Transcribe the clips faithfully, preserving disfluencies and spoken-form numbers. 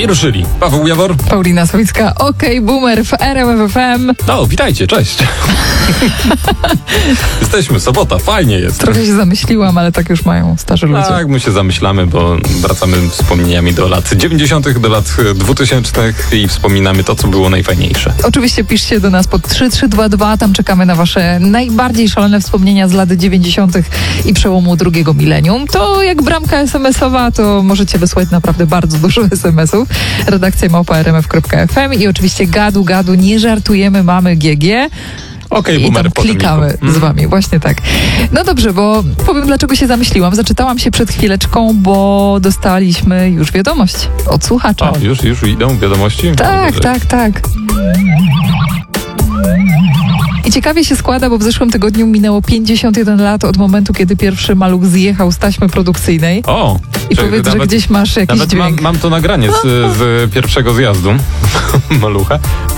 I ruszyli. Paweł Jawor. Paulina Sawicka, okej, boomer w R M F F M. No, witajcie, cześć. Jesteśmy, sobota, fajnie jest. Trochę się zamyśliłam, ale tak już mają starzy ludzie. Tak, my się zamyślamy, bo wracamy wspomnieniami do lat dziewięćdziesiątych, do lat dwutysięcznych i wspominamy to, co było najfajniejsze. Oczywiście piszcie do nas pod trzy trzy dwa dwa, tam czekamy na wasze najbardziej szalone wspomnienia z lat dziewięćdziesiątych i przełomu drugiego milenium. To jak bramka es em esowa, to możecie wysłać naprawdę bardzo dużo es em esów. Redakcja małpa r m f kropka f m i oczywiście gadu, gadu, nie żartujemy, mamy G G. Okej, I boomer, tam po klikamy filmiku. z wami, właśnie tak. No dobrze, bo powiem, dlaczego się zamyśliłam. Zaczytałam się przed chwileczką, bo dostaliśmy już wiadomość od słuchacza. O, już, już idą wiadomości? Tak, tak, tak. I ciekawie się składa, bo w zeszłym tygodniu minęło pięćdziesiąt jeden lat od momentu, kiedy pierwszy maluch zjechał z taśmy produkcyjnej. O! I Czekaj, powiedz, nawet, że gdzieś masz jakiś nawet mam, dźwięk. mam to nagranie z, z pierwszego zjazdu malucha.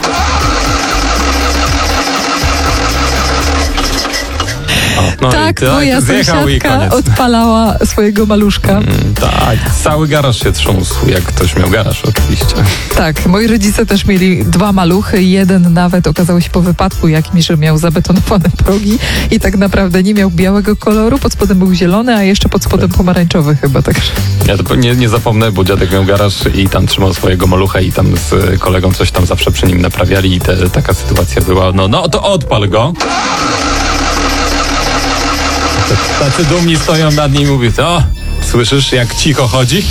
O, no Tak, i moja zjechał i sąsiadka koniec. odpalała swojego maluszka. Mm, tak, cały garaż się trząsł, jak ktoś miał garaż oczywiście. Tak, moi rodzice też mieli dwa maluchy. Jeden nawet okazał się po wypadku jakimś, że miał zabetonowane progi i tak naprawdę nie miał białego koloru. Pod spodem był zielony, a jeszcze pod spodem pomarańczowy chyba. Także. Ja to nie, nie zapomnę, bo dziadek miał garaż i tam trzymał swojego malucha i tam z kolegą coś tam zawsze przy nim naprawiali i te, taka sytuacja była, no, no to odpal go. Tacy dumni stoją nad nim i mówią, o, słyszysz jak cicho chodzi?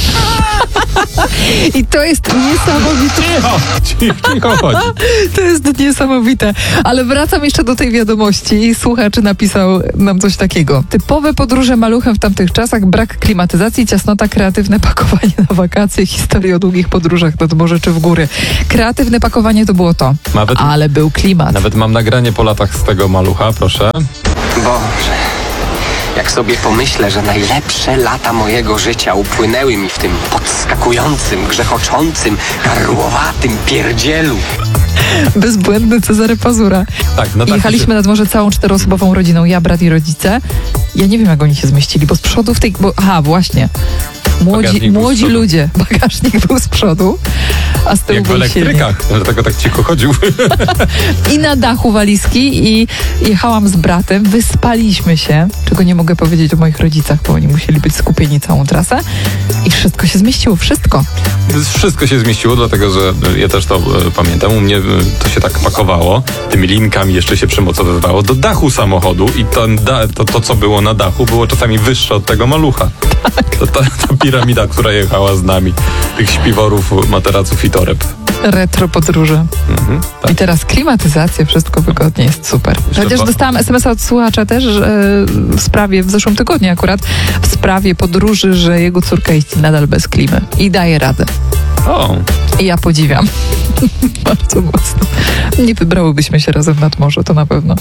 I to jest niesamowite. Cicho, cicho, cicho chodzi. To jest niesamowite. Ale wracam jeszcze do tej wiadomości. Słuchacz napisał nam coś takiego. Typowe podróże maluchem w tamtych czasach, brak klimatyzacji, ciasnota, kreatywne pakowanie na wakacje, historie o długich podróżach nad morze czy w góry. Kreatywne pakowanie to było to. Nawet, Ale był klimat. nawet mam nagranie po latach z tego malucha, proszę. Boże, jak sobie pomyślę, że najlepsze lata mojego życia upłynęły mi w tym podskakującym, grzechoczącym, karłowatym pierdzielu. Bezbłędny Cezary Pazura. Tak, no I tak. jechaliśmy nad morze całą czteroosobową rodziną. Ja, brat i rodzice. Ja nie wiem, jak oni się zmieścili, bo z przodu w tej... Bo, aha, właśnie. Młodzi, Bagażnik był z młodzi przodu. ludzie. Bagażnik był z przodu, a z tyłu Jak w był elektrykach, dlatego tak cicho chodził. silnik. I na dachu walizki i jechałam z bratem. Wyspaliśmy się, czego nie mogę powiedzieć o moich rodzicach, bo oni musieli być skupieni całą trasę. I wszystko się zmieściło, wszystko. Wszystko się zmieściło, dlatego że ja też to e, pamiętam. U mnie e, to się tak pakowało, tymi linkami jeszcze się przymocowywało do dachu samochodu i to, da, to, to co było na dachu, było czasami wyższe od tego malucha. To, ta, ta piramida, która jechała z nami, tych śpiworów, materaców i toreb. Retro podróże. Mhm, tak. I teraz klimatyzacja, wszystko wygodnie, jest super. Myślę, Chociaż ba- dostałam es em es a od słuchacza też że w sprawie, w zeszłym tygodniu akurat, w sprawie podróży, że jego córka jeździ nadal bez klimy i daje radę. O, I ja podziwiam. Bardzo mocno. Nie wybrałybyśmy się razem nad morze, to na pewno.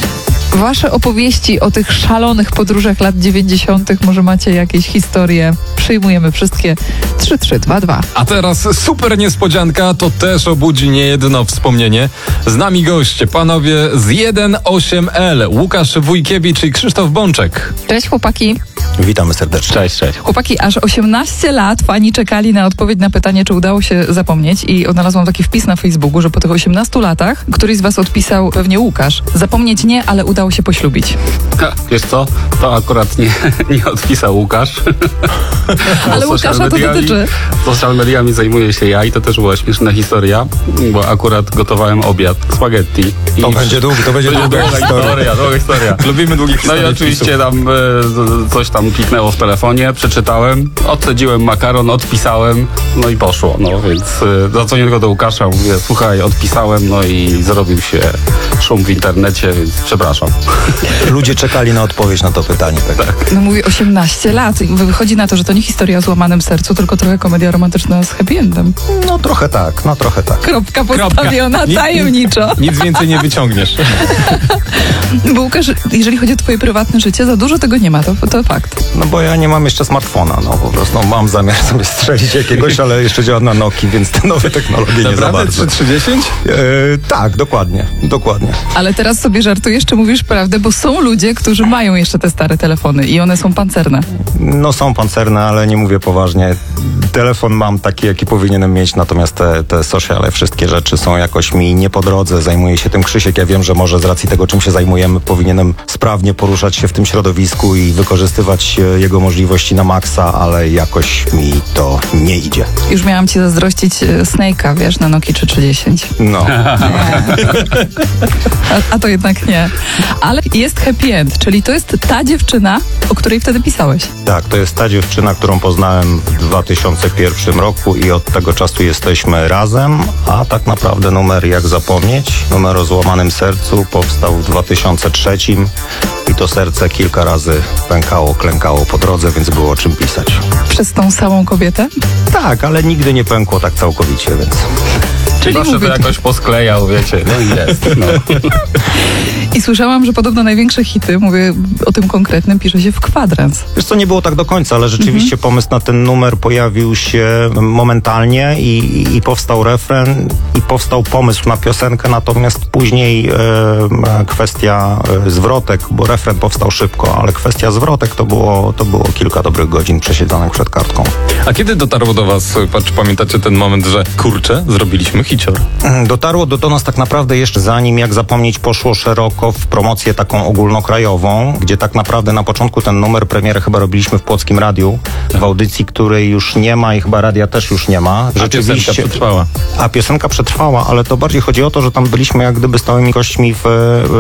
Wasze opowieści o tych szalonych podróżach lat dziewięćdziesiątych, może macie jakieś historie? Przyjmujemy wszystkie. trzy trzy dwa dwa. a teraz super niespodzianka, to też obudzi niejedno wspomnienie. Z nami goście, panowie z jeden osiem L, Łukasz Wójkiewicz i Krzysztof Bączek. Cześć chłopaki. Witamy serdecznie. Cześć, cześć. Chłopaki, aż osiemnaście lat fani czekali na odpowiedź na pytanie, czy udało się zapomnieć i odnalazłam taki wpis na Facebooku, że po tych osiemnastu latach któryś z was odpisał, pewnie Łukasz, zapomnieć nie, ale udało się poślubić. Ha, wiesz co, to akurat nie, nie odpisał Łukasz. Ale Social Łukasza to mediami- dotyczy. Social mediami zajmuję się ja i to też była śmieszna historia, bo akurat gotowałem obiad, spaghetti. To I- będzie długi, to będzie długa Długa historia. historia, długa historia. Lubimy długich No i historii oczywiście wpisów. tam e, z- coś tam kliknęło w telefonie, przeczytałem, odcedziłem makaron, odpisałem, no i poszło. No więc e, zadzwonię tylko do Łukasza, mówię, słuchaj, odpisałem, no i zrobił się szum w internecie, więc przepraszam. Ludzie czekali na odpowiedź na to pytanie. Tak. No mówi osiemnaście lat i wychodzi na to, że to nie historia o złamanym sercu, tylko trochę komedia romantyczna z happy endem. No trochę tak, no trochę tak. Kropka postawiona Nic- tajemniczo. Nic więcej nie wyciągniesz. Bo Łukasz, jeżeli chodzi o twoje prywatne życie, za dużo tego nie ma, to, to fakt. No bo ja nie mam jeszcze smartfona, no po prostu no, mam zamiar sobie strzelić jakiegoś, ale jeszcze działa na Nokii, więc te nowe technologie nie za bardzo. trzy trzydzieści? E, tak, dokładnie, dokładnie. Ale teraz sobie żartujesz, czy mówisz prawdę, bo są ludzie, którzy mają jeszcze te stare telefony i one są pancerne. No są pancerne, ale nie mówię poważnie. Telefon mam taki, jaki powinienem mieć, natomiast te, te sociale, wszystkie rzeczy są jakoś mi nie po drodze. Zajmuje się tym Krzysiek. Ja wiem, że może z racji tego, czym się zajmujemy, powinienem sprawnie poruszać się w tym środowisku i wykorzystywać e, jego możliwości na maksa, ale jakoś mi to nie idzie. Już miałam ci zazdrościć e, Snake'a, wiesz, na Nokii trzy trzydzieści. No. A, a to jednak nie. Ale jest happy end, czyli to jest ta dziewczyna, o której wtedy pisałeś. Tak, to jest ta dziewczyna, którą poznałem w dwa tysiące pierwszym roku i od tego czasu jesteśmy razem, a tak naprawdę numer Jak zapomnieć, numer o złamanym sercu powstał w dwa tysiące trzecim i to serce kilka razy pękało, klękało po drodze, więc było o czym pisać. Przez tą samą kobietę? Tak, ale nigdy nie pękło tak całkowicie, więc... Czyli Zawsze to mówię, jakoś posklejał, wiecie, no i jest. No. I słyszałam, że podobno największe hity, mówię o tym konkretnym, pisze się w kwadrans. Wiesz co, nie było tak do końca, ale rzeczywiście Mhm. pomysł na ten numer pojawił się momentalnie i, i, i powstał refren i powstał pomysł na piosenkę, natomiast później e, kwestia e, zwrotek, bo refren powstał szybko, ale kwestia zwrotek to było, to było kilka dobrych godzin przesiedzonych przed kartką. A kiedy dotarło do was, patrz, pamiętacie ten moment, że kurczę, zrobiliśmy hicior? Dotarło do, do nas tak naprawdę jeszcze zanim Jak zapomnieć poszło szeroko w promocję taką ogólnokrajową, gdzie tak naprawdę na początku ten numer premierę chyba robiliśmy w Płockim Radiu, w audycji, której już nie ma i chyba radia też już nie ma. A piosenka przetrwała. A piosenka przetrwała, ale to bardziej chodzi o to, że tam byliśmy jak gdyby stałymi gośćmi w,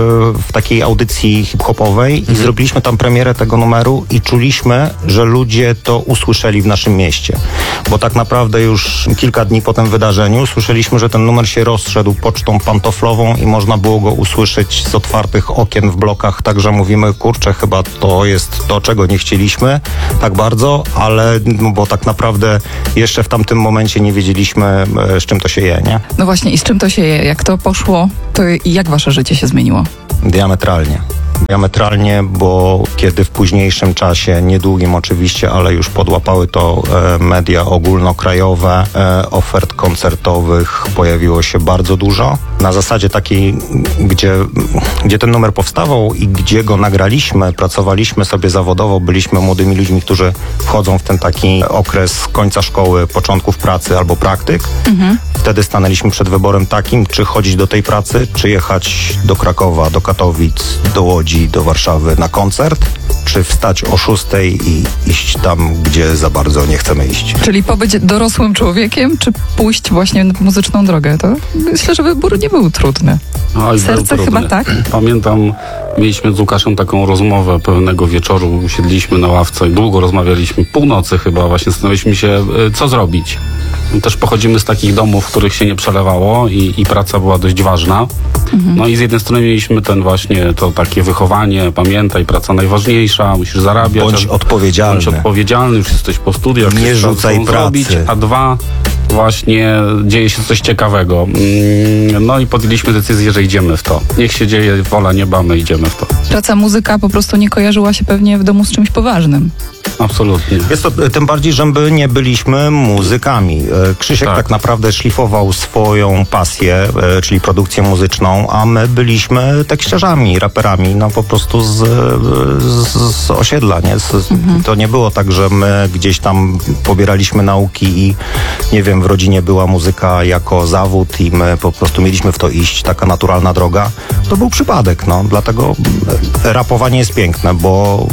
w takiej audycji hip-hopowej i zrobiliśmy tam premierę tego numeru i czuliśmy, że ludzie to usłyszeli w naszym mieście. Bo tak naprawdę już kilka dni po tym wydarzeniu słyszeliśmy, że ten numer się rozszedł pocztą pantoflową i można było go usłyszeć z otwartych okien w blokach, także mówimy, kurczę, chyba to jest to, czego nie chcieliśmy tak bardzo, ale no, bo tak naprawdę jeszcze w tamtym momencie nie wiedzieliśmy, e, z czym to się je, nie? No właśnie, i z czym to się je? Jak to poszło, to i jak wasze życie się zmieniło? Diametralnie. Diametralnie, bo kiedy w późniejszym czasie, niedługim oczywiście, ale już podłapały to e, media ogólnokrajowe, e, ofert koncertowych pojawiło się bardzo dużo. Na zasadzie takiej, gdzie, gdzie ten numer powstawał i gdzie go nagraliśmy, pracowaliśmy sobie zawodowo, byliśmy młodymi ludźmi, którzy wchodzą w ten taki okres końca szkoły, początków pracy albo praktyk. Mhm. Wtedy stanęliśmy przed wyborem takim, czy chodzić do tej pracy, czy jechać do Krakowa, do Katowic, do Łodzi, do Warszawy na koncert, czy wstać o szóstej i iść tam, gdzie za bardzo nie chcemy iść. Czyli pobyć dorosłym człowiekiem, czy pójść właśnie w muzyczną drogę? To myślę, że wybór nie był trudny. Oj, Serce był chyba trudny. tak? Pamiętam, mieliśmy z Łukaszem taką rozmowę pewnego wieczoru, usiedliśmy na ławce i długo rozmawialiśmy, północy chyba, właśnie zastanawialiśmy się, y, co zrobić. Też pochodzimy z takich domów, w których się nie przelewało i, i praca była dość ważna. Mhm. No i z jednej strony mieliśmy ten właśnie, to takie wychowanie, pamiętaj, praca najważniejsza, musisz zarabiać. Bądź a- odpowiedzialny. Bądź odpowiedzialny, już jesteś po studiach. Nie chcesz rzucaj to zrobić, pracy. a dwa, właśnie dzieje się coś ciekawego. Mm, No i podjęliśmy decyzję, że idziemy w to. Niech się dzieje, wola nieba, my idziemy w to. Praca muzyka po prostu nie kojarzyła się pewnie w domu z czymś poważnym. Absolutnie. Jest to e, tym bardziej, że my nie byliśmy muzykami. E, Krzysiek tak. Tak. naprawdę szlifował swoją pasję, e, czyli produkcję muzyczną, a my byliśmy tekściarzami, raperami, no po prostu z, z, z osiedla, nie? Z, mhm. To nie było tak, że my gdzieś tam pobieraliśmy nauki i nie wiem, w rodzinie była muzyka jako zawód i my po prostu mieliśmy w to iść, taka naturalna droga. To był przypadek, no, dlatego e, rapowanie jest piękne, bo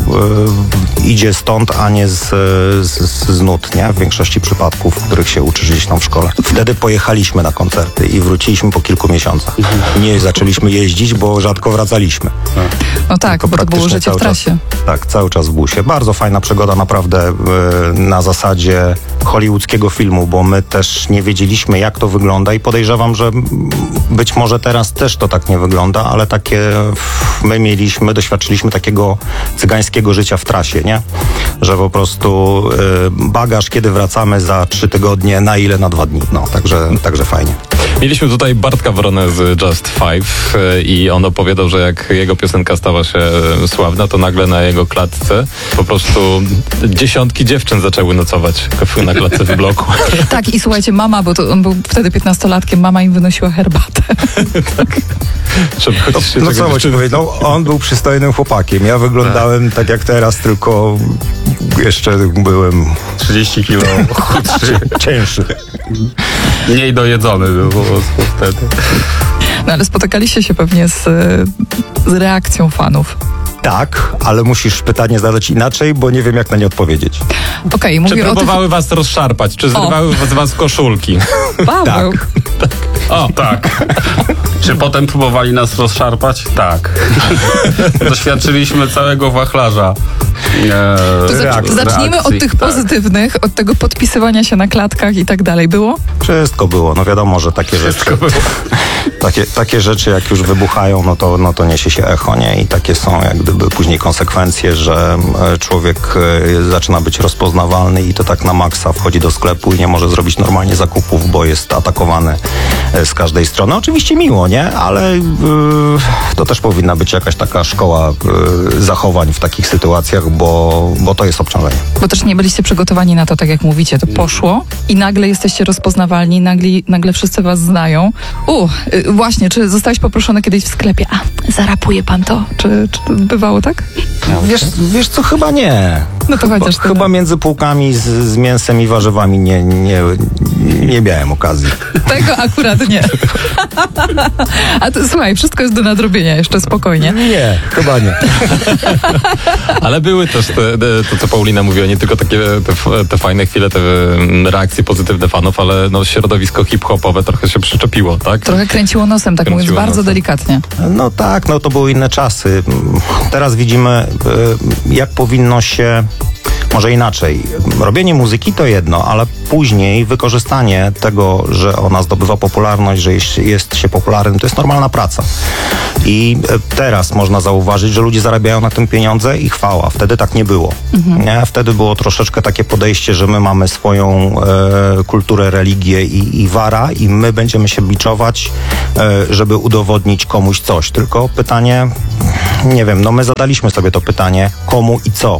e, idzie stąd, a nie z, z, z nut, nie? W większości przypadków, w których się uczysz gdzieś tam w szkole. Wtedy pojechaliśmy na koncerty i wróciliśmy po kilku miesiącach. Nie zaczęliśmy jeździć, bo rzadko wracaliśmy. No tak, Tylko bo to było praktycznie życie w cały czas- trasie. Tak, cały czas w busie. Bardzo fajna przygoda, naprawdę e, na zasadzie hollywoodzkiego filmu, bo my też nie wiedzieliśmy, jak to wygląda i podejrzewam, że być może teraz też to tak nie wygląda, ale takie my mieliśmy, doświadczyliśmy takiego cygańskiego życia w trasie, nie? Że po prostu y, bagaż, kiedy wracamy za trzy tygodnie, na ile? Na dwa dni. No, także, także fajnie. Mieliśmy tutaj Bartka Wronę z Just Five e, i on opowiadał, że jak jego piosenka stała się e, sławna, to nagle na jego klatce po prostu dziesiątki dziewczyn zaczęły nocować na klatce w bloku. Tak, i słuchajcie, mama, bo to on był wtedy piętnastolatkiem, mama im wynosiła herbatę. Tak. Żeby chociaż się No czegoś co jeszcze- ci powiedział? On był przystojnym chłopakiem. Ja wyglądałem tak jak teraz, tylko jeszcze byłem trzydzieści kilo chudszy. cięższy. Mniej dojedzony był po prostu wtedy. No ale spotykaliście się pewnie z, z reakcją fanów. Tak, ale musisz pytanie zadać inaczej, bo nie wiem, jak na nie odpowiedzieć. Okej, Czy mówię o tych... próbowały was rozszarpać? Czy zrywały z was koszulki? Paweł, Tak. O, Tak. Czy potem próbowali nas rozszarpać? Tak. Doświadczyliśmy całego wachlarza. E, to zacz- reakcji. zacznijmy od tych Tak. pozytywnych, od tego podpisywania się na klatkach i tak dalej. Było? Wszystko było. No wiadomo, że takie rzeczy, takie, takie rzeczy jak już wybuchają, no to, no to niesie się echo, nie? I takie są jak gdyby później konsekwencje, że e, człowiek e, zaczyna być rozpoznawalny i to tak na maksa wchodzi do sklepu i nie może zrobić normalnie zakupów, bo jest atakowany e, z każdej strony. Oczywiście miło, nie? Ale e, to też powinna być jakaś taka szkoła e, zachowań w takich sytuacjach, bo, bo to jest obciążenie. Bo też nie byliście przygotowani na to, tak jak mówicie, to poszło i nagle jesteście rozpoznawalni, nagle, nagle wszyscy was znają. U, y, właśnie, czy zostałeś poproszony kiedyś w sklepie, a zarapuje pan to? Czy, czy bywało tak? Wiesz, wiesz co, chyba nie. No to chociaż tyle. Chyba między półkami z, z mięsem i warzywami nie, nie, nie miałem okazji. Tego akurat nie. A to słuchaj, wszystko jest do nadrobienia jeszcze, spokojnie. Nie, chyba nie. ale były też te, te, to, co Paulina mówiła, nie tylko takie te, f- te fajne chwile, te mm, reakcje pozytywne fanów, ale no, środowisko hip-hopowe trochę się przyczepiło, tak? Trochę kręciło nosem, tak Kręciło mówiąc bardzo nosem. delikatnie. No tak, no to były inne czasy. Teraz widzimy, y, jak powinno się... Może inaczej. Robienie muzyki to jedno, ale później wykorzystanie tego, że ona zdobywa popularność, że jest, jest się popularnym, to jest normalna praca. I teraz można zauważyć, że ludzie zarabiają na tym pieniądze i chwała. Wtedy tak nie było. Nie? Wtedy było troszeczkę takie podejście, że my mamy swoją e, kulturę, religię i, i wara i my będziemy się biczować, e, żeby udowodnić komuś coś. Tylko pytanie, nie wiem, no my zadaliśmy sobie to pytanie, komu i co?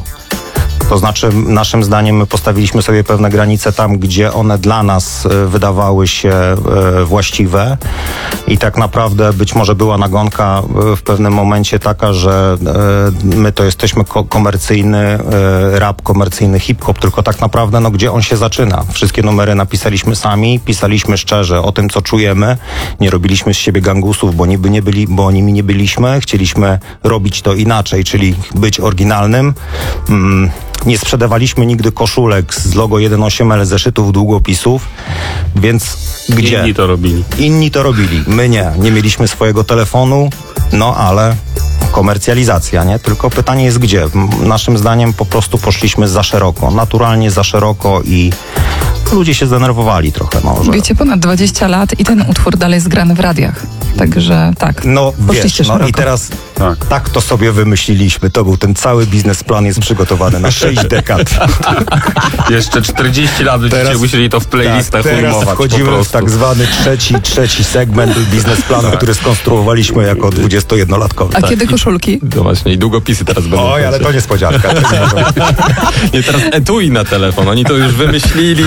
To znaczy, naszym zdaniem my postawiliśmy sobie pewne granice tam, gdzie one dla nas e, wydawały się e, właściwe i tak naprawdę być może była nagonka e, w pewnym momencie taka, że e, my to jesteśmy ko- komercyjny e, rap, komercyjny hip-hop, tylko tak naprawdę no gdzie on się zaczyna? Wszystkie numery napisaliśmy sami, pisaliśmy szczerze o tym, co czujemy, nie robiliśmy z siebie gangusów, bo niby nie byli, bo nimi nie byliśmy, chcieliśmy robić to inaczej, czyli być oryginalnym. Mm, Nie sprzedawaliśmy nigdy koszulek z logo jeden osiem L, zeszytów, długopisów, więc gdzie? Inni to robili. Inni to robili, my nie. Nie mieliśmy swojego telefonu, no ale komercjalizacja, nie? Tylko pytanie jest gdzie? M- Naszym zdaniem po prostu poszliśmy za szeroko, naturalnie za szeroko i ludzie się zdenerwowali trochę, no, że... Wiecie, ponad dwadzieścia lat i ten utwór dalej jest grany w radiach. Także tak, No poszliście wiesz, no szeroko. i teraz Tak. tak to sobie wymyśliliśmy. To był ten cały biznesplan jest przygotowany na sześć dekad. Jeszcze czterdzieści lat będziecie Teraz- musieli to w playlistach tak, teraz ujmować po wchodzimy w prostu. tak zwany trzeci, trzeci segment biznesplanu, który skonstruowaliśmy jako dwudziestojednolatkowy. A kiedy koszulki? No właśnie, i długopisy teraz będą. Oj, ale to niespodzianka. To nie możemy. Nie, teraz etui na telefon. Oni to już wymyślili.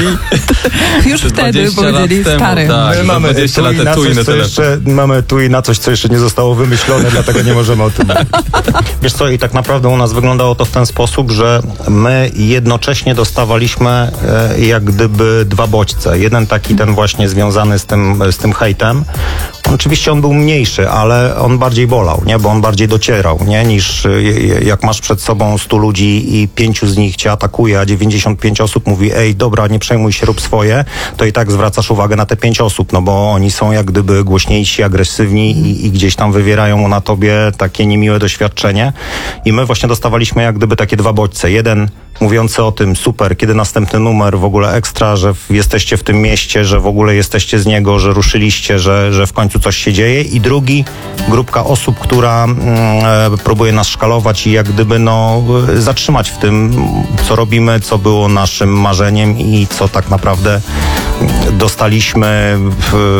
Już wtedy dwadzieścia lat powiedzieli, temu, stary. tak. My za mamy dwadzieścia lat etui na etui coś, na co telefon. jeszcze, mamy etui na coś, co jeszcze nie zostało wymyślone, dlatego nie możemy o tym mówić. Wiesz co, i tak naprawdę u nas wyglądało to w ten sposób, że my jednocześnie dostawaliśmy e, jak gdyby dwa bodźce. Jeden taki ten właśnie związany z tym, z tym hejtem. Oczywiście on był mniejszy, ale on bardziej bolał, nie? Bo on bardziej docierał, nie? Niż e, jak masz przed sobą stu ludzi i pięciu z nich cię atakuje, a dziewięćdziesiąt pięć osób mówi, ej, dobra, nie przejmuj się, rób swoje, to i tak zwracasz uwagę na te pięć osób, no bo oni są jak gdyby głośniejsi, agresywni i, i gdzieś tam wywierają na tobie takie niemiłe doświadczenie. I my właśnie dostawaliśmy jak gdyby takie dwa bodźce. Jeden mówiący o tym, super, kiedy następny numer, w ogóle ekstra, że w, jesteście w tym mieście, że w ogóle jesteście z niego, że ruszyliście, że, że w końcu coś się dzieje. I drugi, grupka osób, która mm, e, próbuje nas szkalować i jak gdyby no, e, zatrzymać w tym, co robimy, co było naszym marzeniem i co tak naprawdę dostaliśmy w,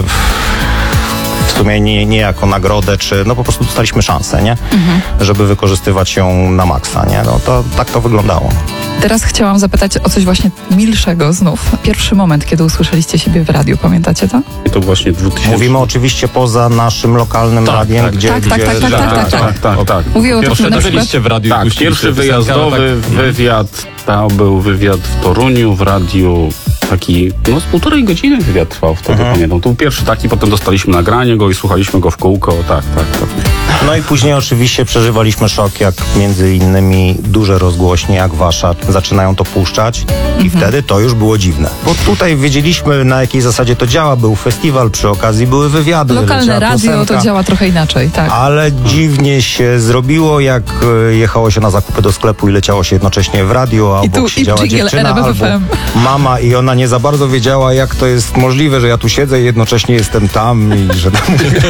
w sumie nie, nie jako nagrodę, czy no po prostu dostaliśmy szansę, nie? Mhm. Żeby wykorzystywać ją na maksa, nie? No to tak to wyglądało. Teraz chciałam zapytać o coś właśnie milszego znów. Pierwszy moment, kiedy usłyszeliście siebie w radiu, pamiętacie to? I to właśnie dwutysięczny. Mówimy oczywiście poza naszym lokalnym Tak, radiem, tak. gdzie... Tak, tak, gdzie tak, tak, tak, tak, tak, tak, tak. Mówię o Pierwsze takim na to przykład... byliście w radiu. Tak, puściliście pierwszy piosenkę, ale wyjazdowy tak, wywiad, to był wywiad w Toruniu, w radiu taki, no z półtorej godziny wywiad trwał wtedy, Mhm. pamiętam. To był pierwszy taki, potem dostaliśmy nagranie go i słuchaliśmy go w kółko, tak, tak, tak. No i później oczywiście przeżywaliśmy szok, jak między innymi duże rozgłośnie, jak wasza, zaczynają to puszczać i Mhm. wtedy to już było dziwne. Bo tutaj wiedzieliśmy, na jakiej zasadzie to działa, był festiwal, przy okazji były wywiady. Lokalne leciała radio piosenka. to działa trochę inaczej, tak. Ale dziwnie się zrobiło, jak e, jechało się na zakupy do sklepu i leciało się jednocześnie w radio, a I tu- obok i siedziała dżingiel dziewczyna R M F albo M. mama i ona nie za bardzo wiedziała, jak to jest możliwe, że ja tu siedzę i jednocześnie jestem tam i że tam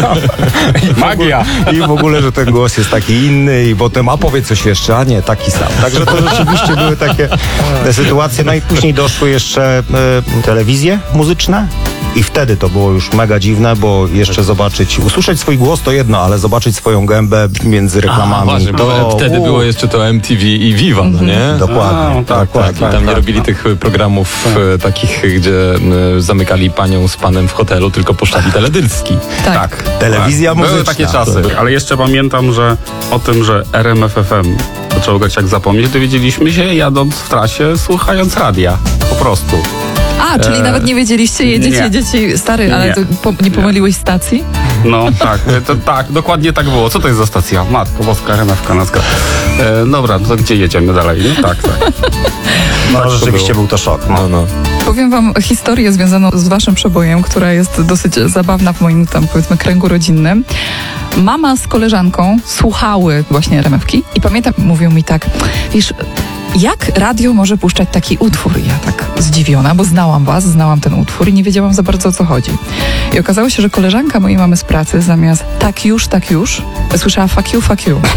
Magia! i w ogóle, że ten głos jest taki inny i potem, a powiedz coś jeszcze, a nie, taki sam. Także to rzeczywiście były takie te sytuacje. No i później doszły jeszcze e, telewizje muzyczne. I wtedy to było już mega dziwne, bo jeszcze zobaczyć, usłyszeć swój głos to jedno, ale zobaczyć swoją gębę między A, reklamami. właśnie, to bo wtedy u, było jeszcze to M T V i Viva, no nie? Dokładnie, A, tak, dokładnie. Tak, i tam nie robili tych programów e, takich, gdzie e, zamykali panią z panem w hotelu, tylko puszczali teledyski. Tak. Telewizja Były muzyczna. takie czasy, ale jeszcze pamiętam, że o tym, że R M F F M zaczęło grać jak zapomnieć, dowiedzieliśmy się jadąc w trasie, słuchając radia. Po prostu. A, czyli E, nawet nie wiedzieliście, jedziecie, nie. jedziecie, stary, ale Nie. to po, nie pomyliłeś stacji? No tak, to, tak, dokładnie tak było. Co to jest za stacja? Matko Boska, R M F kanadzka. E, dobra, no to gdzie jedziemy dalej? Nie? Tak, tak. No to rzeczywiście było. był to szok. No. No, no. Powiem wam historię związaną z waszym przebojem, która jest dosyć zabawna w moim tam powiedzmy kręgu rodzinnym. Mama z koleżanką słuchały właśnie R M F-ki i pamiętam, mówią mi tak, wiesz, jak radio może puszczać taki utwór? I ja tak zdziwiona, bo znałam was, znałam ten utwór i nie wiedziałam za bardzo o co chodzi. I okazało się, że koleżanka mojej mamy z pracy zamiast tak już, tak już, słyszała fuck you, fuck you.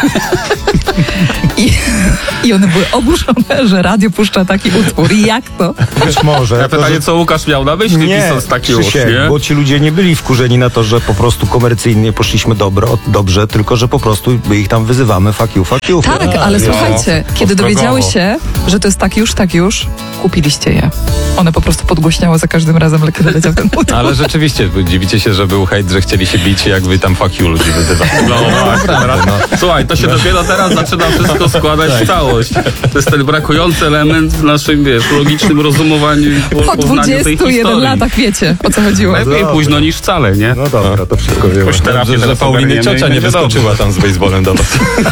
I, I one były oburzone, że radio puszcza taki utwór. I jak to? Być może. Ja pytanie, co Łukasz miał na myśli, Nie, pisząc taki już, Krzysiek, nie? bo ci ludzie nie byli wkurzeni na to, że po prostu komercyjnie poszliśmy dobro, dobrze, tylko że po prostu my ich tam wyzywamy fuck you, fuck you. Tak, ale no, słuchajcie, kiedy podprogowo. dowiedziały się, że to jest tak już, tak już, kupiliście je. One po prostu podgłośniały za każdym razem, kiedy leciał ten utwór. Ale rzeczywiście, bo dziwicie się, że był hejt, że chcieli się bić, jak wy tam fuck you ludzi wyzywali. No, teraz, słuchaj, to się dopiero teraz zaczyna wszystko składać w całość. To jest ten brakujący element w naszym, wiesz, logicznym rozumowaniu i po, Po poznaniu tej dwudziestu jeden historii. latach wiecie, o co chodziło. Lepiej późno niż wcale, nie? No dobra, to wszystko wiemy. Jakoś terapię Dobrze, że teraz Pauliny ogarniemy i ciocia nie będzie wyskoczyła tam z baseballem do was.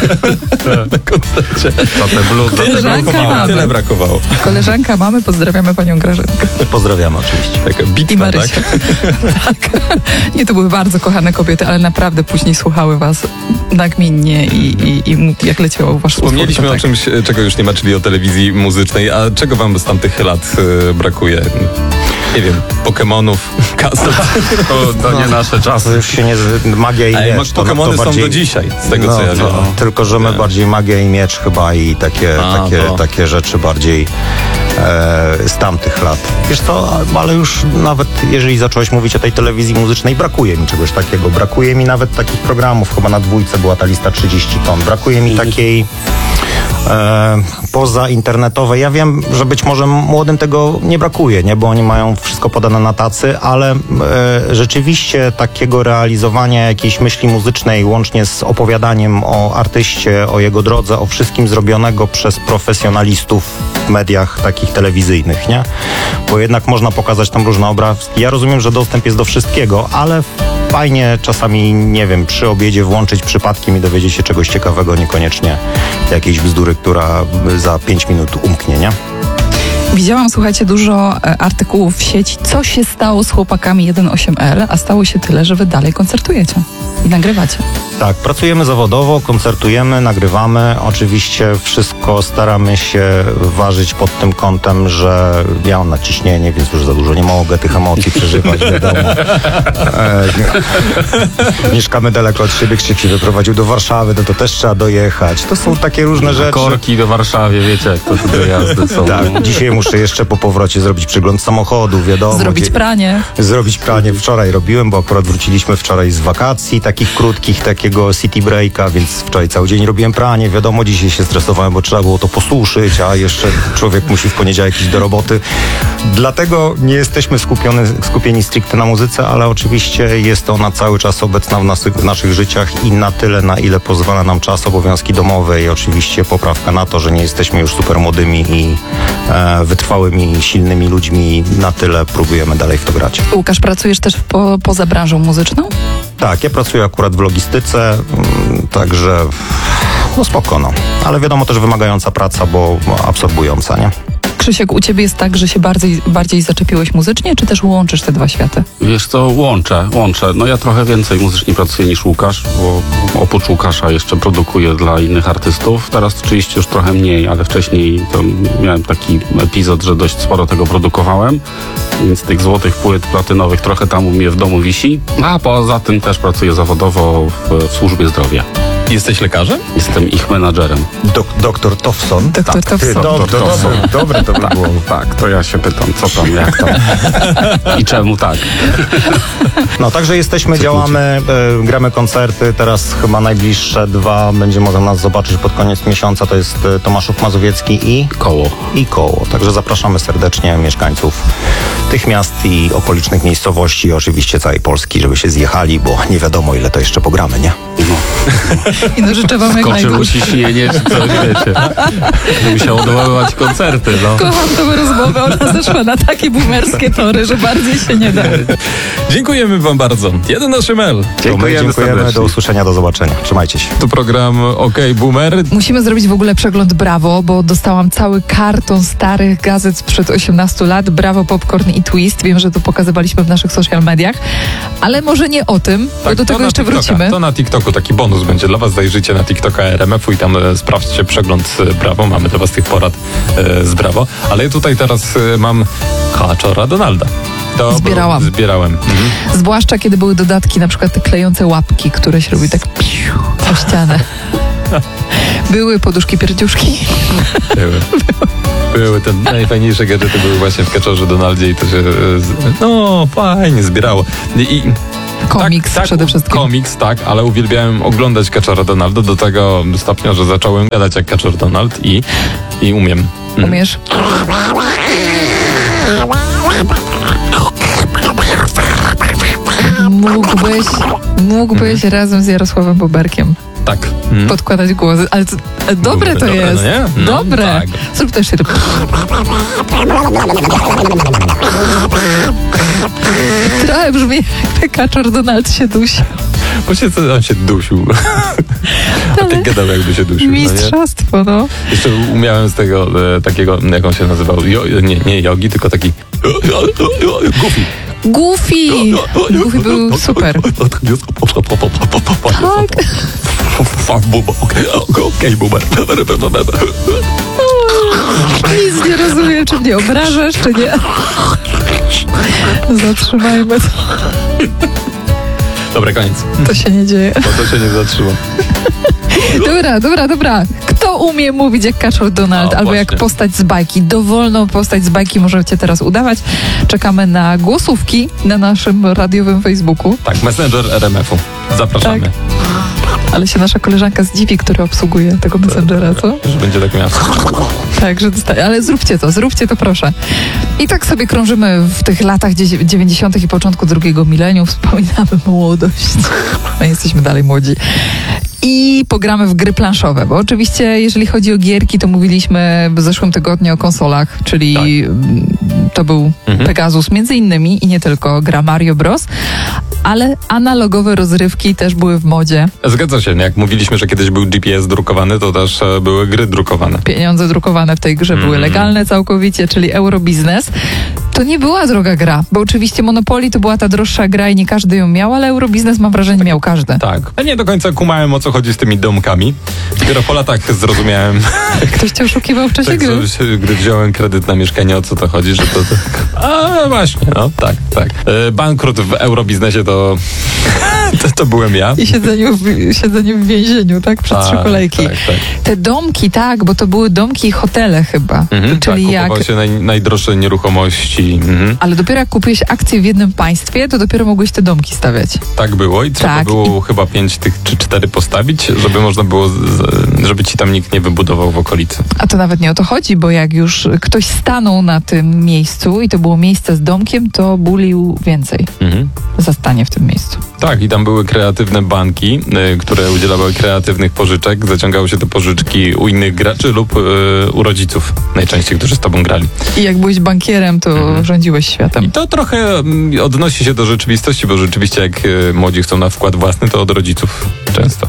Na koncercie. To te bluzy. Koleżanka Tyle mamy. Tyle brakowało. Koleżanka mamy, pozdrawiamy panią Grażynkę Pozdrawiamy oczywiście. Taka i bitwa, tak? Marysię. Tak. Nie, to były bardzo kochane kobiety, ale naprawdę później słuchały was nagminnie i, i, i jak leciało wasz utwór, Wspomnieliśmy to o tak. czymś, czego już nie ma, czyli o telewizji muzycznej. A czego wam z tamtych lat e, brakuje? Nie wiem, Pokemonów, kaset. To, to nie nasze To czasy. już się nie... z- Magia i Ej, miecz. To, Pokemony to są bardziej, do dzisiaj, z tego no, co ja wiem. no, tylko, że my Nie. bardziej magia i miecz chyba i takie, A, takie, to. takie rzeczy bardziej e, z tamtych lat. Wiesz co, ale już nawet jeżeli zacząłeś mówić o tej telewizji muzycznej, brakuje mi czegoś takiego. Brakuje mi nawet takich programów, chyba na dwójce była ta lista trzydzieści ton. Brakuje mi takiej e, pozainternetowej. Ja wiem, że być może młodym tego nie brakuje, nie? Bo oni mają wszystko podane na tacy, ale e, rzeczywiście takiego realizowania jakiejś myśli muzycznej łącznie z opowiadaniem o artyście, o jego drodze, o wszystkim zrobionego przez profesjonalistów w mediach takich telewizyjnych, nie? Bo jednak można pokazać tam różne obrazki. Ja rozumiem, że dostęp jest do wszystkiego, ale fajnie czasami, nie wiem, przy obiedzie włączyć przypadkiem i dowiedzieć się czegoś ciekawego, niekoniecznie jakiejś bzdury, która za pięć minut umknie, nie? Widziałam, słuchajcie, dużo e, artykułów w sieci, co się stało z chłopakami jeden osiem L, a stało się tyle, że wy dalej koncertujecie i nagrywacie. Tak, pracujemy zawodowo, koncertujemy, nagrywamy. Oczywiście wszystko staramy się ważyć pod tym kątem, że ja mam naciśnienie, więc już za dużo nie mogę tych emocji przeżywać, wiadomo. E, mieszkamy daleko od siebie, Krzyk się wyprowadził do Warszawy, no to też trzeba dojechać. To są takie różne rzeczy. Korki do Warszawy, wiecie, jak to te dojazdy są. Tak, dzisiaj muszę jeszcze po powrocie zrobić przegląd samochodu, wiadomo. Zrobić gdzie- pranie. Zrobić pranie wczoraj robiłem, bo akurat wróciliśmy wczoraj z wakacji, takich krótkich, takiego city breaka, więc wczoraj cały dzień robiłem pranie. Wiadomo, dzisiaj się stresowałem, bo trzeba było to posuszyć, a jeszcze człowiek musi w poniedziałek iść do roboty. Dlatego nie jesteśmy skupiony, skupieni stricte na muzyce, ale oczywiście jest ona cały czas obecna w, nasych, w naszych życiach i na tyle, na ile pozwala nam czas, obowiązki domowe i oczywiście poprawka na to, że nie jesteśmy już super młodymi i e, wytrwałymi, silnymi ludźmi. Na tyle próbujemy dalej w to grać. Łukasz, pracujesz też po, poza branżą muzyczną? Tak, ja pracuję akurat w logistyce, mm, także no spoko, no. Ale wiadomo też wymagająca praca, bo absorbująca, nie? Krzysiek, u ciebie jest tak, że się bardziej, bardziej zaczepiłeś muzycznie, czy też łączysz te dwa światy? Wiesz co, łączę, łączę. No ja trochę więcej muzycznie pracuję niż Łukasz, bo oprócz Łukasza jeszcze produkuję dla innych artystów. Teraz oczywiście już trochę mniej, ale wcześniej to miałem taki epizod, że dość sporo tego produkowałem, więc tych złotych płyt platynowych trochę tam u mnie w domu wisi. A poza tym też pracuję zawodowo w, w służbie zdrowia. Jesteś lekarzem? Jestem ich menadżerem. Dok, doktor Towson. Doktor Ty, Towson. do, do, dobre, dobre to by było. Tak, to ja się pytam, co tam, jak tam i czemu tak. No, także jesteśmy, działamy, e, gramy koncerty, teraz chyba najbliższe dwa będzie można nas zobaczyć pod koniec miesiąca, to jest e, Tomaszów Mazowiecki i Koło. i Koło. Także zapraszamy serdecznie mieszkańców tych miast i okolicznych miejscowości i oczywiście całej Polski, żeby się zjechali, bo nie wiadomo ile to jeszcze pogramy, nie? No. I no życzę wam jak Skoczy mu najdłużej. ciśnienie, czy coś, wiecie. Musiał odwoływać koncerty, no. Kocham tą rozmowę, ona zeszła na takie boomerskie tory, że bardziej się nie da. Dziękujemy wam bardzo. jeden osiem L. To my Dziękujemy dziękujemy, serdecznie. do usłyszenia, do zobaczenia. Trzymajcie się. To program OK Boomer. Musimy zrobić w ogóle przegląd Brawo, bo dostałam cały karton starych gazet sprzed osiemnastu lat. Brawo, Popcorn i Twist. Wiem, że to pokazywaliśmy w naszych social mediach, ale może nie o tym, bo do Tak, to tego na jeszcze TikToka. wrócimy. To na TikToku taki bonus będzie dla was. Zajrzyjcie na TikToka R M F-u i tam e, sprawdźcie przegląd e, Brawo. Mamy dla was tych porad e, z Brawo. Ale ja tutaj teraz e, mam kaczora Donalda. To Zbierałam. był- Zbierałem. Mhm. Zwłaszcza kiedy były dodatki, na przykład te klejące łapki, które się robi tak piu, o ścianę. Były poduszki pierdziuszki. Były. Były te najfajniejsze gadżety były właśnie w kaczorze Donaldzie i to się e, z- no fajnie zbierało. I, i Komiks tak, przede tak, wszystkim. Komiks, tak, ale uwielbiałem oglądać Kaczora Donalda do tego stopnia, że zacząłem gadać jak Kaczor Donald i, i umiem. Mm. Umiesz? Mógłbyś, mógłbyś razem z Jarosławem Boberkiem Tak. Mm. podkładać głosy, ale to, e, dobre to Dobre, jest. no nie? No, dobre. tak. Zrób też się. Trochę brzmi, jakby Kaczor Donald się dusił. Właśnie co on się dusił. A Ale ty gadał jakby się dusił. No nie? mistrzostwo, no. Jeszcze umiałem z tego e, takiego, jak on się nazywał, jo, nie, nie jogi, tylko taki Goofy. Goofy! Goofy był super. Okej, boomer. Nic nie rozumiem, czy mnie obrażasz, czy nie. Zatrzymajmy to. Dobra, koniec. To się nie dzieje. Bo to się nie zatrzyma. Dobra, dobra, dobra. Kto umie mówić jak Kaczor Donald, O, albo jak właśnie. postać z bajki? Dowolną postać z bajki możecie teraz udawać. Czekamy na głosówki na naszym radiowym Facebooku. Tak, Messenger R M F-u. Zapraszamy. Tak. Ale się nasza koleżanka zdziwi, która obsługuje tego Messengera, co? Że będzie tak miał. Tak, że dostaje. Ale zróbcie to, zróbcie to proszę. I tak sobie krążymy w tych latach dzie- dziewięćdziesiątych i początku drugiego milenium. Wspominamy młodość. My jesteśmy dalej młodzi. I pogramy w gry planszowe, bo oczywiście jeżeli chodzi o gierki, to mówiliśmy w zeszłym tygodniu o konsolach, czyli Tak. mm, to był Mhm. Pegasus między innymi i nie tylko gra Mario Bros. ale analogowe rozrywki też były w modzie. Zgadza się, jak mówiliśmy, że kiedyś był G P S drukowany, to też e, były gry drukowane. Pieniądze drukowane w tej grze były Mm. legalne całkowicie, czyli Eurobiznes. To nie była droga gra, bo oczywiście Monopoly to była ta droższa gra i nie każdy ją miał, ale Eurobiznes, mam wrażenie, miał każdy. Tak. Ja nie do końca kumałem, o co chodzi z tymi domkami. Dopiero po latach zrozumiałem, Ktoś cię oszukiwał w czasie tak, gry. że- gdy wziąłem kredyt na mieszkanie, o co to chodzi, że to tak... A właśnie, no tak, tak. E, bankrut w Eurobiznesie to... to, to byłem ja. I siedzeniu w, siedzeniu w więzieniu, tak? Przed trzy Tak, kolejki. tak, tak. Te domki, tak, bo to były domki i hotele chyba. Mhm, Czyli tak, jak... kupowało się naj, najdroższe nieruchomości. Mhm. Ale dopiero jak kupiłeś akcje w jednym państwie, to dopiero mogłeś te domki stawiać. Tak było i trzeba Tak, było chyba pięć tych czy cztery postawić, żeby można było, z, z- żeby ci tam nikt nie wybudował w okolicy. A to nawet nie o to chodzi, bo jak już ktoś stanął na tym miejscu i to było miejsce z domkiem, to bulił więcej Mhm. za stanie w tym miejscu. Tak, i tam były kreatywne banki, y, które udzielały kreatywnych pożyczek. Zaciągało się te pożyczki u innych graczy lub y, u rodziców, najczęściej, którzy z tobą grali. I jak byłeś bankierem, to Mhm. rządziłeś światem. I to trochę mm, odnosi się do rzeczywistości, bo rzeczywiście jak y, młodzi chcą na wkład własny, to od rodziców często.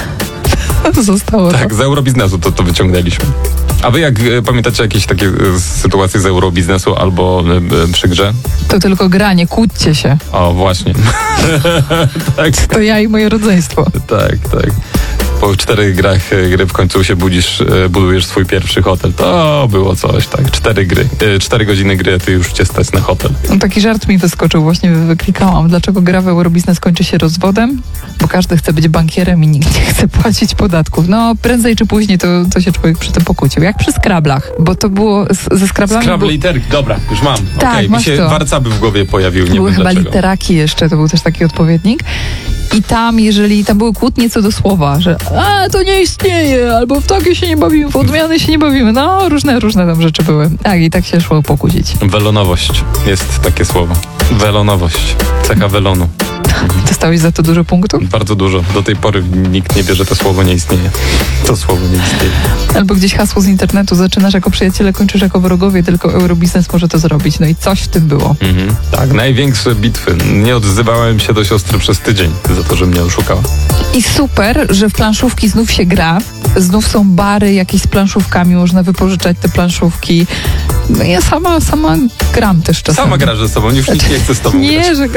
Zostało Tak, to. z eurobiznesu to, to wyciągnęliśmy. A wy jak y, pamiętacie jakieś takie y, sytuacje z eurobiznesu albo y, y, przy grze? To tylko gra, nie kłóćcie się. O, właśnie. tak, To ja i moje rodzeństwo. tak, tak. Po czterech grach y, gry w końcu się budzisz, y, budujesz swój pierwszy hotel. To było coś, tak. Cztery gry. Y, cztery godziny gry, a ty już cię stać na hotel. No, taki żart mi wyskoczył, właśnie wyklikałam. Dlaczego gra w Eurobiznes kończy się rozwodem? Bo każdy chce być bankierem i nikt nie chce płacić podatków. No, prędzej czy później to, to się człowiek przy tym pokłócił. Jak przy Scrabblach, bo to było z, ze Scrabblami... Scrabble był- literki, dobra, już mam. Tak, Okej, mi masz się to. warcaby w głowie pojawił, nie Były wiem chyba dlaczego. literaki jeszcze, to był też taki odpowiednik. I tam, jeżeli tam były kłótnie co do słowa, że a, to nie istnieje, albo w takie się nie bawimy, w odmiany się nie bawimy. No, różne, różne tam rzeczy były. Tak, i tak się szło pokłócić. Welonowość jest takie słowo. Welonowość. Cecha welonu. Dostałeś za to dużo punktów? Bardzo dużo. Do tej pory nikt nie wie, że to słowo nie istnieje. To słowo nie istnieje. Albo gdzieś hasło z internetu, zaczynasz jako przyjaciele, kończysz jako wrogowie, tylko Eurobiznes może to zrobić. No i coś w tym było. Mhm. Tak, największe bitwy. Nie odzywałem się do siostry przez tydzień za to, że mnie oszukała. I super, że w planszówki znów się gra. Znów są bary jakieś z planszówkami, można wypożyczać te planszówki. No ja sama, sama gram też czasami. Sama grasz ze sobą, już nikt nie chce z tobą grać. Nie, że gra...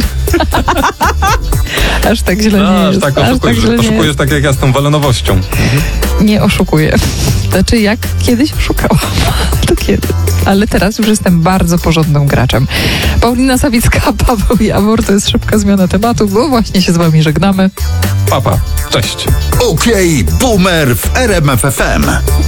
Aż tak źle No, nie aż jest. tak Aż oszukujesz, źle nie oszukujesz jest. tak jak ja z tą welonowością. Nie oszukuję. Znaczy jak kiedyś oszukałam. To kiedy? Ale teraz już jestem bardzo porządnym graczem. Paulina Sawicka, Paweł Jawor, to jest szybka zmiana tematu, bo właśnie się z wami żegnamy. Papa, cześć. Okej, Boomer w R M F F M.